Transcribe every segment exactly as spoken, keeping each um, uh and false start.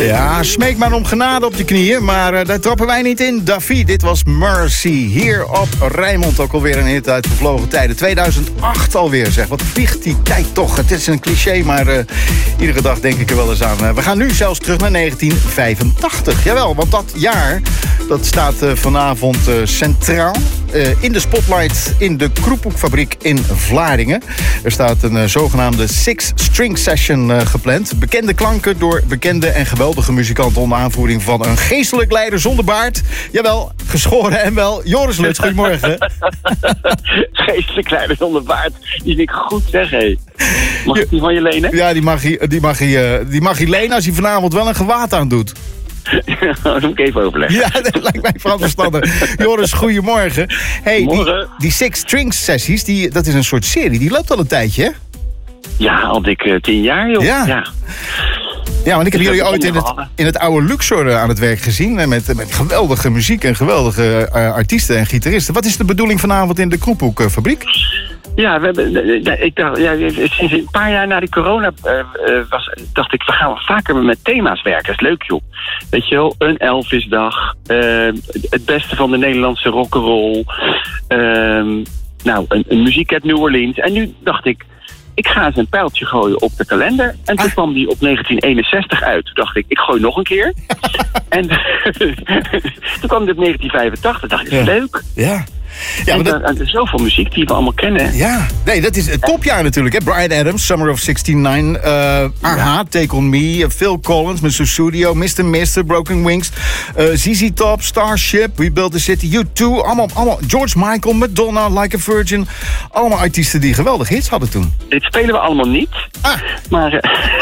Ja, smeek maar om genade op je knieën, maar uh, daar trappen wij niet in. Daffy, dit was Mercy. Hier op Rijnmond, ook alweer een hit uit vervlogen tijden. tweeduizend acht alweer, zeg. Wat vliegt die tijd toch. Het is een cliché, maar uh, iedere dag denk ik er wel eens aan. Uh, we gaan nu zelfs terug naar negentien vijfentachtig. Jawel, want dat jaar, dat staat uh, vanavond uh, centraal. Uh, in de spotlight in de Kroephoekfabriek in Vlaardingen. Er staat een uh, zogenaamde Six String Session uh, gepland. Bekende klanken door bekende en geweldige muzikanten onder aanvoering van een geestelijk leider zonder baard. Jawel, geschoren en wel. Joris Luts, goedemorgen. Geestelijk leider zonder baard. Die vind ik goed zeg, hé. Mag ik die van je lenen? Ja, die mag hij, die mag hij, uh, die mag hij lenen als hij vanavond wel een gewaad aan doet. Dat moet ik even overleggen. Ja, dat lijkt mij vooral verstandig. Joris, goedemorgen. Hey, Morgen. Die, die Six Strings sessies, die, dat is een soort serie. Die loopt al een tijdje, hè? Ja, al dik uh, tien jaar, joh. Ja. ja. Ja, want ik heb Dus jullie dat ooit in het, in het oude Luxor uh, aan het werk gezien. uh, Met, met geweldige muziek en geweldige uh, artiesten en gitaristen. Wat is de bedoeling vanavond in de Kroephoekfabriek? Ja, we hebben, ik dacht, ja, sinds een paar jaar na die corona uh, was, dacht ik, we gaan vaker met thema's werken. Dat is leuk, joh. Weet je wel, een Elvisdag, uh, het beste van de Nederlandse rock'n'roll, uh, nou, een, een muziek uit New Orleans. En nu dacht ik, ik ga eens een pijltje gooien op de kalender. En toen ah. kwam die op negentien eenenzestig uit. Toen dacht ik, ik gooi nog een keer. En toen kwam die op negentien vijfentachtig. Dacht ik, dat is ja. leuk. Ja. Ja, en maar dat, er is zoveel muziek die we allemaal kennen. Ja, nee, dat is het topjaar natuurlijk. Hè? Bryan Adams, Summer of zestignegentig, uh, Aha, Take On Me, uh, Phil Collins met Sussudio, mister Mister, Broken Wings, uh, Z Z Top, Starship, We Built the City, U twee, allemaal, allemaal George Michael, Madonna, Like a Virgin. Allemaal artiesten die geweldige hits hadden toen. Dit spelen we allemaal niet. Ah. Maar... Uh...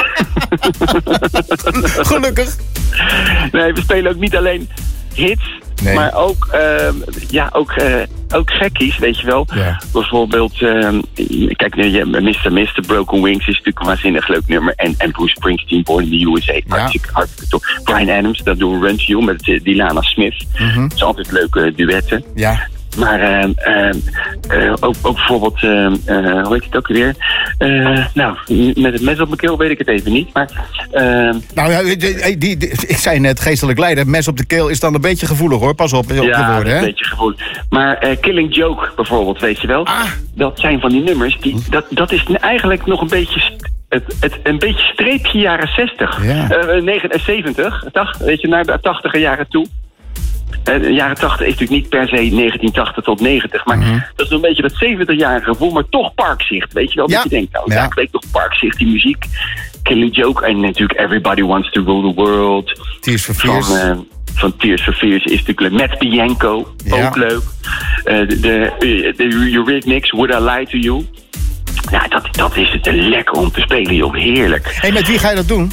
Gelukkig. Nee, we spelen ook niet alleen hits. Nee. Maar ook, uh, ja, ook, uh, ook gekkies, weet je wel. Ja. Bijvoorbeeld, uh, kijk, mister Mister, Broken Wings is natuurlijk een waanzinnig leuk nummer. En, en Bruce Springsteen, Born in the U S A. Ja. Hartstikke, hartstikke tof. Bryan Adams, dat doen Run to You met uh, Dilana Smith. Mm-hmm. Dat is altijd leuke duetten. Ja. Maar uh, uh, uh, ook, ook bijvoorbeeld, uh, uh, hoe heet het ook weer? Uh, nou, met het mes op mijn keel weet ik het even niet, maar... Uh, nou ja, die, die, die, ik zei net, geestelijk leider, mes op de keel is dan een beetje gevoelig hoor, pas op, op ja, de woorden, hè? een beetje gevoelig. Maar uh, Killing Joke bijvoorbeeld, weet je wel? Ah. Dat zijn van die nummers, die, dat, dat is eigenlijk nog een beetje... Het, het, een beetje streepje jaren zestig, ja. uh, negenenzeventig, tachtig, weet je, naar de tachtiger jaren toe. Uh, de jaren tachtig is natuurlijk niet per se negentien tachtig tot negentig, maar mm-hmm. dat is een beetje dat zeventigjarige gevoel, maar toch parkzicht. Weet je wel, ja. dat je denkt, nou, ja. ik weet toch parkzicht, die muziek, Killing Joke en natuurlijk Everybody Wants to Rule the World. Tears for Fears. Van, uh, van Tears for Fears is natuurlijk leuk. Met Bianco, ja. ook leuk. Uh, de, de, de Eurythmics, Would I Lie to You. Ja, dat, dat is het lekker om te spelen, joh. Heerlijk. Hé, hey, met wie ga je dat doen?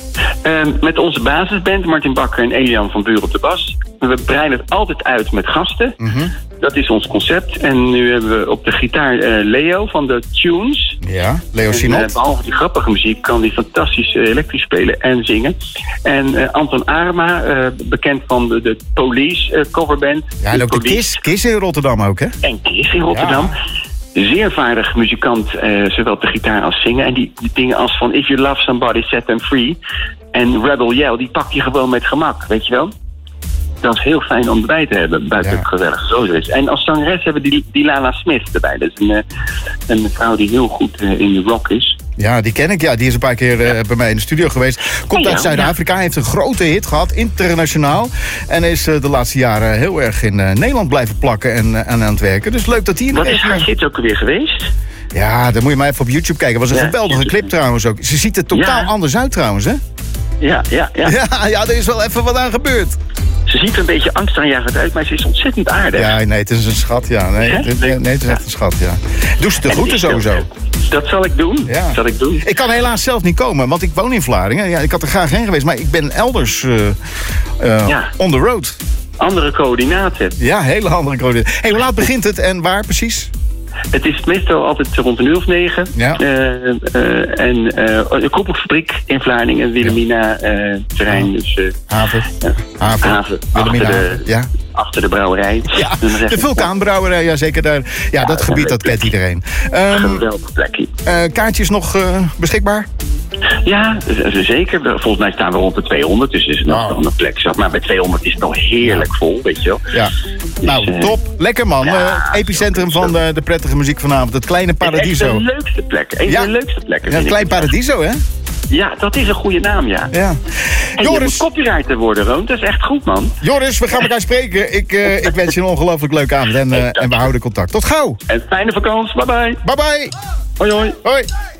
Uh, met onze basisband, Martin Bakker en Elian van Buren op de bas. We breiden het altijd uit met gasten. Mm-hmm. Dat is ons concept. En nu hebben we op de gitaar uh, Leo van de Tunes. Ja, Leo Sinot. Uh, behalve die grappige muziek kan hij fantastisch uh, elektrisch spelen en zingen. En uh, Anton Arema, uh, bekend van de, de Police uh, coverband. Ja, en ook de Kiss, Kiss in Rotterdam ook, hè? En Kiss in Rotterdam. Ja. Zeer vaardig muzikant, uh, zowel op de gitaar als zingen. En die, die dingen als van If You Love Somebody, Set Them Free. En Rebel Yell, die pak je gewoon met gemak, weet je wel? Dat is heel fijn om erbij te hebben, buiten ja. het gezellige zo is. En als zangeres hebben we die Dilana Smith erbij. Dat is een, een vrouw die heel goed uh, in de rock is. Ja, die ken ik. Ja, die is een paar keer uh, bij mij in de studio geweest. Komt ja, uit Zuid-Afrika, ja. heeft een grote hit gehad, internationaal. En is uh, de laatste jaren heel erg in uh, Nederland blijven plakken en uh, aan het werken. Dus leuk dat hij... Wat is haar hit ook weer geweest? Ja, dan moet je maar even op YouTube kijken. Dat was een ja, geweldige YouTube. clip trouwens ook. Ze ziet er totaal ja. anders uit trouwens, hè? Ja, ja, ja. Ja, ja, er is wel even wat aan gebeurd. Ze ziet er een beetje angstaanjagend uit, maar ze is ontzettend aardig. Ja, nee, het is een schat, ja. Nee, het, nee, het is echt een schat, ja. Doe ze te goed sowieso. Dat zal ik doen. Ja. zal ik doen. Ik kan helaas zelf niet komen, want ik woon in Vlaardingen. Ja, ik had er graag heen geweest, maar ik ben elders uh, uh, ja. on the road. Andere coördinaten. Ja, hele andere coördinaten. Hé, hey, hoe laat begint het en waar precies? Het is meestal altijd rond een uur of negen. Ja. Uh, uh, en uh, de Kroephoekfabriek in Vlaardingen, Wilhelmina uh, terrein. Ja. Dus, uh, haven. Uh, haven. Haven. Wilhelmina achter, haven. De, ja. achter de brouwerij. Ja, de vulkaanbrouwerij, ja zeker daar. Ja, ja dat gebied, dat kent iedereen. Um, Geweldig plekje. Uh, kaartjes nog uh, beschikbaar? Ja, zeker. Volgens mij staan we rond de tweehonderd, dus is het nog oh. een plek. Zeg. Maar bij tweehonderd is het nog heerlijk vol, weet je wel. Ja. Dus, nou, uh, top. Lekker man. Ja, uh, epicentrum van de, de prettige muziek vanavond. Het kleine Paradiso. Het is de leukste plek. Een ja. van de leukste plekken. Ja, het klein Paradiso, hè? Ja, dat is een goede naam, ja. ja. En Joris, je moet copywriter worden, Roon. Dat is echt goed, man. Joris, we gaan elkaar spreken. Ik, uh, ik wens je een ongelooflijk leuke avond en, uh, en we houden contact. Tot gauw. En fijne vakantie. Bye bye. Bye bye. Hoi hoi. Hoi.